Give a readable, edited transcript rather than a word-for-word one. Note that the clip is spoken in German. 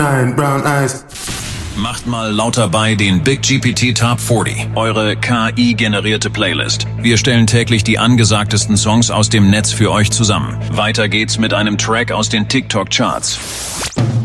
brown eyes. Macht mal lauter bei den Big GPT Top 40, eure KI-generierte Playlist. Wir stellen täglich die angesagtesten Songs aus dem Netz für euch zusammen. Weiter geht's mit einem Track aus den TikTok-Charts.